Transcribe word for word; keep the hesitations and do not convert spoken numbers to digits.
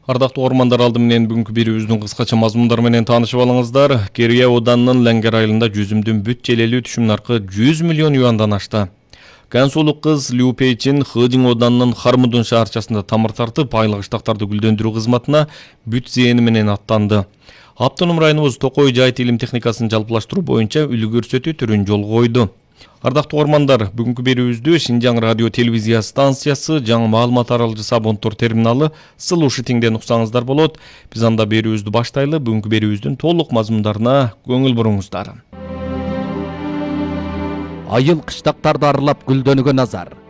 Ардактуу ормандар алды менен бүгүнкү берүүбүздүн кыскача мазмундары менен таанышып алыңыздар. Керия Оданынын Леңгер айылында жүзүмдүн бүт желелүү түшүм наркы жүз миллион юандан ашты. Гансулук кыз Лю Пейчин Хыжың Оданынын Хармудун шаарчасында тамыр тартып, айлык ыштактарды гүлдөндүрүү кызматына бүт зээни менен аттанды. Автоном районубуз Токой жайыт илим техникасын жалпылаштыруу боюнча үлгү көрсөтүү түрүн жолго койду. Ардактуу ормандар, бүгүнкү берүүбүздү Шинжаң радио телевизия станциясы жаңы маалымат аралыгы Сабонтор терминалы Сылушы тиңден уксаңыздар болот. Биз анда берүүбүздү баштайлы. Бүгүнкү берүүбүздүн толук мазмундарына көңүл буруңуздар. Айыл кыштактарды аралап гүлдөнүүгө назар.